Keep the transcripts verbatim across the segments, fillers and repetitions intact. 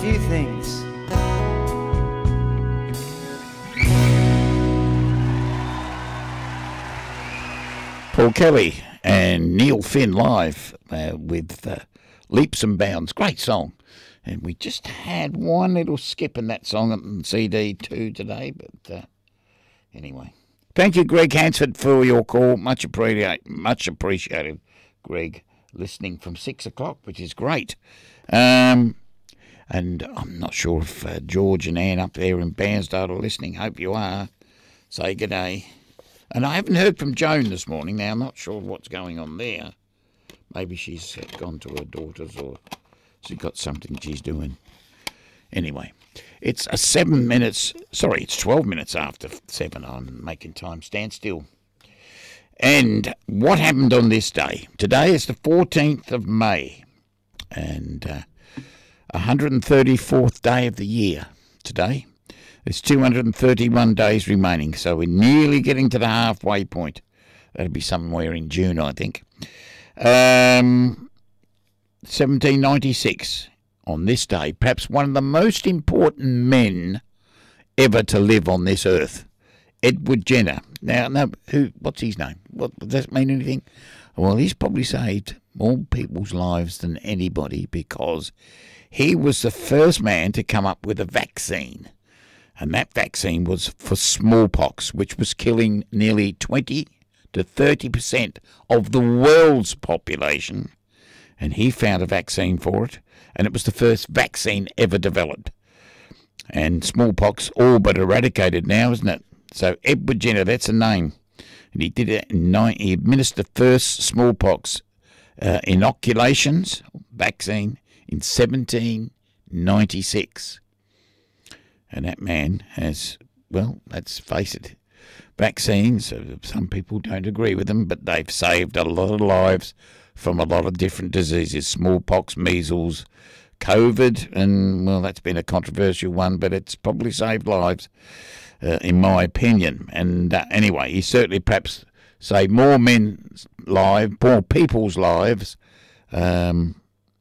few things. Paul Kelly and Neil Finn live uh, with uh, Leaps and Bounds. Great song. And we just had one little skip in that song on C D two today. But uh, anyway. Thank you, Greg Hansford, for your call. Much appreciated, much appreciated, Greg, listening from six o'clock, which is great. Um, and I'm not sure if uh, George and Ann up there in Bairnsdale are listening. Hope you are. Say good day. And I haven't heard from Joan this morning. Now, I'm not sure what's going on there. Maybe she's gone to her daughter's or she's got something she's doing. Anyway, it's a seven minutes, sorry, it's twelve minutes after seven. I'm making time stand still. And what happened on this day? Today is the fourteenth of May and uh, one hundred thirty-fourth day of the year today. There's two hundred thirty-one days remaining, so we're nearly getting to the halfway point. That'll be somewhere in June, I think. Um, seventeen ninety-six, on this day, perhaps one of the most important men ever to live on this earth, Edward Jenner. Now, no, who? What's his name? What, does that mean anything? Well, he's probably saved more people's lives than anybody because he was the first man to come up with a vaccine. And that vaccine was for smallpox, which was killing nearly twenty to thirty percent of the world's population. And he found a vaccine for it, and it was the first vaccine ever developed. And smallpox all but eradicated now, isn't it? So Edward Jenner, that's a name. And he did it in nine, he administered the first smallpox uh, inoculations, vaccine, in seventeen ninety-six. And that man has, well, let's face it, vaccines, some people don't agree with them, but they've saved a lot of lives from a lot of different diseases, smallpox, measles, COVID, and, well, that's been a controversial one, but it's probably saved lives, uh, in my opinion. And uh, anyway, he certainly perhaps saved more men's lives, more people's lives, um,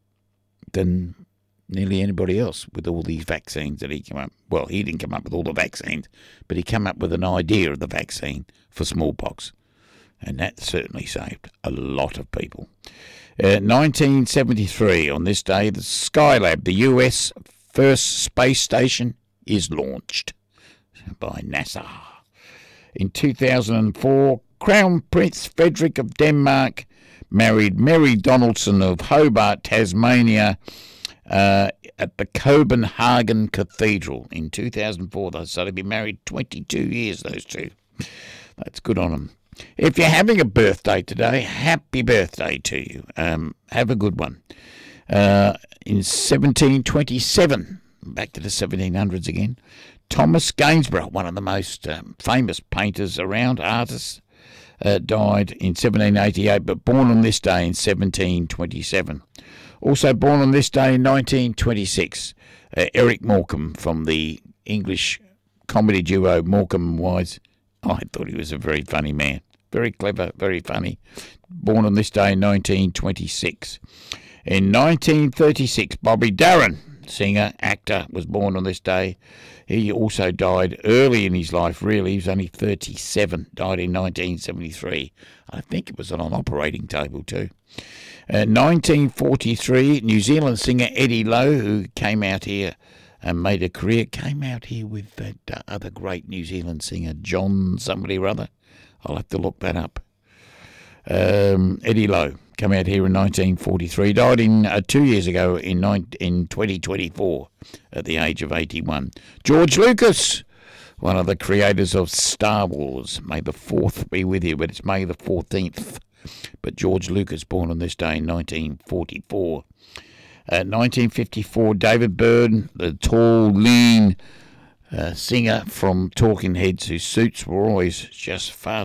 than nearly anybody else with all these vaccines that he came up. Well, he didn't come up with all the vaccines, but he came up with an idea of the vaccine for smallpox, and that certainly saved a lot of people. Uh, nineteen seventy-three, on this day, the Skylab, the U S first space station, is launched by NASA. In two thousand four, Crown Prince Frederick of Denmark married Mary Donaldson of Hobart, Tasmania, Uh, at the Copenhagen Cathedral in two thousand four. So they've been married twenty-two years, those two. That's good on them. If you're having a birthday today, happy birthday to you. Um, have a good one. Uh, in seventeen twenty-seven, back to the seventeen hundreds again, Thomas Gainsborough, one of the most um, famous painters around, artists, uh, died in seventeen eighty-eight, but born on this day in seventeen twenty-seven. Also born on this day in nineteen twenty-six, uh, Eric Morecambe from the English comedy duo Morecambe and Wise. I thought he was a very funny man. Very clever, very funny. Born on this day in nineteen twenty-six. In nineteen thirty-six, Bobby Darin, singer, actor, was born on this day. He also died early in his life, really. He was only thirty-seven, died in nineteen seventy-three. I think it was on an operating table too. Uh, nineteen forty-three, New Zealand singer Eddie Lowe, who came out here and made a career, came out here with that uh, other great New Zealand singer, John somebody or other. I'll have to look that up. Um, Eddie Lowe came out here in nineteen forty-three, died in uh, two years ago in, nine, in twenty twenty-four at the age of eighty-one. George Lucas, one of the creators of Star Wars. May the fourth be with you, but it's May the fourteenth. But George Lucas, born on this day in nineteen forty-four. Uh, nineteen fifty-four, David Byrne, the tall, lean uh, singer from Talking Heads, whose suits were always just far